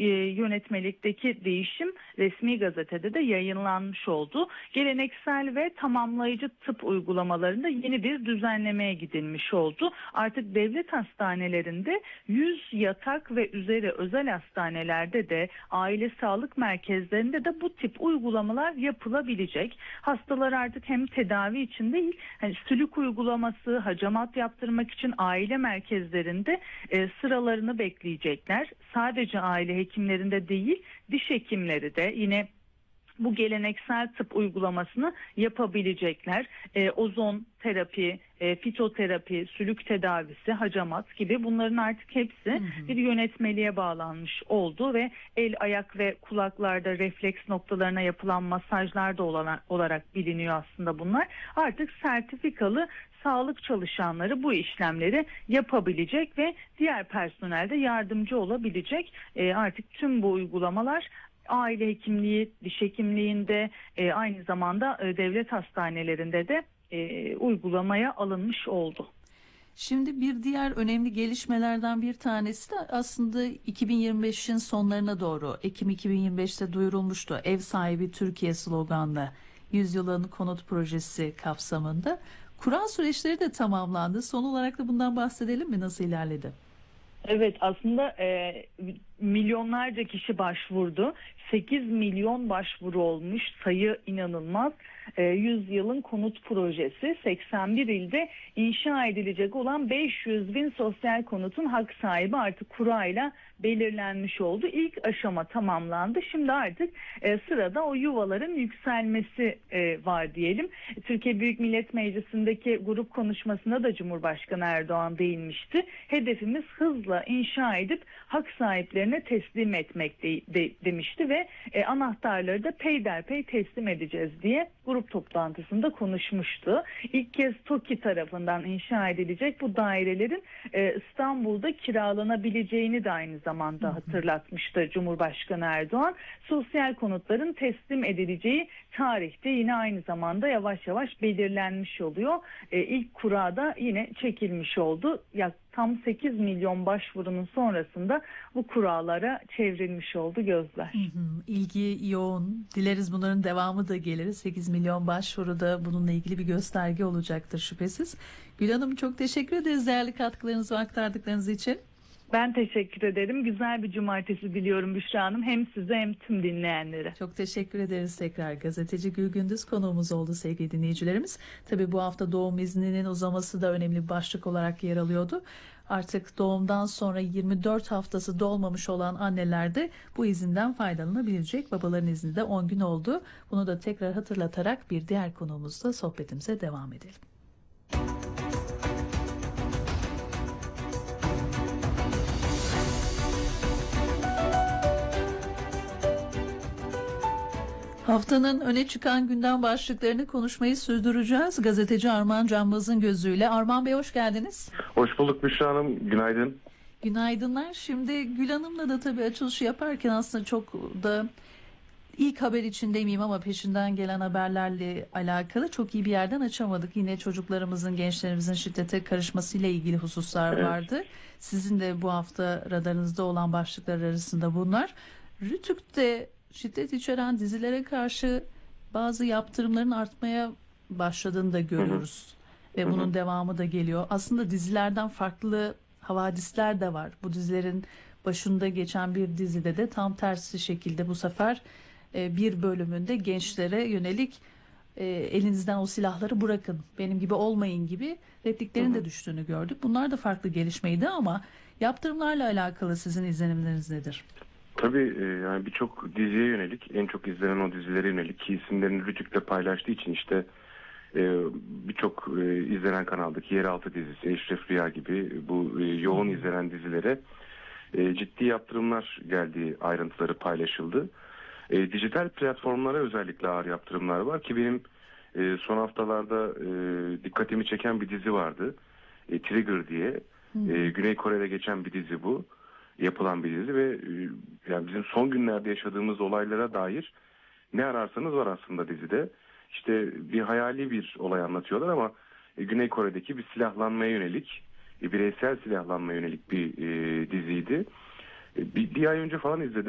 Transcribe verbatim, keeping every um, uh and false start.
e, yönetmelikteki değişim resmi gazetede de yayınlanmış oldu. Geleneksel ve tamamlayıcı tıp uygulamalarında yeni bir düzenlemeye gidilmiş oldu. Artık devlet hastanelerinde yüz yatak ve üzeri özel hastanelerde de aile sağlık merkezlerinde de bu tip uygulamalar yapılabilecek. Hastalar artık hem tedavi için değil, hani sülük uygulaması, hacamat yaptırmak için aile merkezlerinde e, sıralarını bekleyecekler. Sadece aile hekimlerinde değil, diş hekimleri de yine bu geleneksel tıp uygulamasını yapabilecekler. E, ozon terapi, e, fitoterapi, sülük tedavisi, hacamat gibi bunların artık hepsi hı hı. bir yönetmeliğe bağlanmış oldu ve el, ayak ve kulaklarda refleks noktalarına yapılan masajlar da olarak, olarak biliniyor aslında bunlar. Artık sertifikalı sağlık çalışanları bu işlemleri yapabilecek ve diğer personel de yardımcı olabilecek. E, artık tüm bu uygulamalar aile hekimliği, diş hekimliğinde e, aynı zamanda e, devlet hastanelerinde de e, uygulamaya alınmış oldu. Şimdi bir diğer önemli gelişmelerden bir tanesi de aslında iki bin yirmi beşin sonlarına doğru Ekim iki bin yirmi beşte duyurulmuştu. Ev sahibi Türkiye sloganla Yüzyılın Konut Projesi kapsamında. Kura süreçleri de tamamlandı. Son olarak da bundan bahsedelim mi? Nasıl ilerledi? Evet, aslında e, milyonlarca kişi başvurdu. sekiz milyon başvuru olmuş. Sayı inanılmaz. E, Yüzyılın Konut Projesi seksen bir ilde inşa edilecek olan beş yüz bin sosyal konutun hak sahibi artık kurayla belirlenmiş oldu. İlk aşama tamamlandı. Şimdi artık e, sırada o yuvaların yükselmesi e, var diyelim. Türkiye Büyük Millet Meclisi'ndeki grup konuşmasında da Cumhurbaşkanı Erdoğan değinmişti. Hedefimiz hızla inşa edip hak sahiplerine teslim etmek de, de, demişti ve e, anahtarları da peyderpey teslim edeceğiz diye grup toplantısında konuşmuştu. İlk kez TOKİ tarafından inşa edilecek bu dairelerin e, İstanbul'da kiralanabileceğini de aynı zamanda hatırlatmıştı Cumhurbaşkanı Erdoğan. Sosyal konutların teslim edileceği tarihte yine aynı zamanda yavaş yavaş belirlenmiş oluyor. E, ilk kura da yine çekilmiş oldu. Ya, tam sekiz milyon başvurunun sonrasında bu kurallara çevrilmiş oldu gözler. Hı hı, ilgi yoğun. Dileriz bunların devamı da gelir. sekiz milyon başvuru da bununla ilgili bir gösterge olacaktır şüphesiz. Gül Hanım, çok teşekkür ederiz değerli katkılarınızı ve aktardıklarınız için. Ben teşekkür ederim. Güzel bir cumartesi diliyorum Büşra Hanım. Hem size hem tüm dinleyenlere. Çok teşekkür ederiz tekrar. Gazeteci Gül Gündüz konuğumuz oldu sevgili dinleyicilerimiz. Tabii bu hafta doğum izninin uzaması da önemli bir başlık olarak yer alıyordu. Artık doğumdan sonra yirmi dört haftası dolmamış olan anneler de bu izinden faydalanabilecek. Babaların izni de on gün oldu. Bunu da tekrar hatırlatarak bir diğer konuğumuzla sohbetimize devam edelim. Haftanın öne çıkan gündem başlıklarını konuşmayı sürdüreceğiz. Gazeteci Arman Canbaz'ın gözüyle. Arman Bey, hoş geldiniz. Hoş bulduk Büşra Hanım. Günaydın. Günaydınlar. Şimdi Gül Hanım'la da tabii açılışı yaparken aslında çok da ilk haber için demeyeyim ama peşinden gelen haberlerle alakalı çok iyi bir yerden açamadık. Yine çocuklarımızın, gençlerimizin şiddete karışmasıyla ilgili hususlar evet. vardı. Sizin de bu hafta radarınızda olan başlıklar arasında bunlar. Rütük'te şiddet içeren dizilere karşı bazı yaptırımların artmaya başladığını da görüyoruz. Hı hı. Ve bunun hı hı. devamı da geliyor. Aslında dizilerden farklı havadisler de var. Bu dizilerin başında geçen bir dizide de tam tersi şekilde bu sefer e, bir bölümünde gençlere yönelik e, elinizden o silahları bırakın, benim gibi olmayın gibi repliklerin hı hı. de düştüğünü gördük. Bunlar da farklı gelişmeydi ama yaptırımlarla alakalı sizin izlenimleriniz nedir? Tabii yani birçok diziye yönelik, en çok izlenen o dizilere yönelik ki isimlerini Rütük'te paylaştığı için işte birçok izlenen kanaldaki Yeraltı dizisi, Eşref Rüya gibi bu yoğun izlenen dizilere ciddi yaptırımlar geldiği ayrıntıları paylaşıldı. Dijital platformlara özellikle ağır yaptırımlar var ki benim son haftalarda dikkatimi çeken bir dizi vardı. Trigger diye. Hmm. Güney Kore'de geçen bir dizi bu. Yapılan bir dizi ve yani bizim son günlerde yaşadığımız olaylara dair ne ararsanız var aslında dizide. İşte bir hayali bir olay anlatıyorlar ama Güney Kore'deki bir silahlanmaya yönelik, bireysel silahlanmaya yönelik bir e, diziydi. Bir, bir ay önce falan izledim.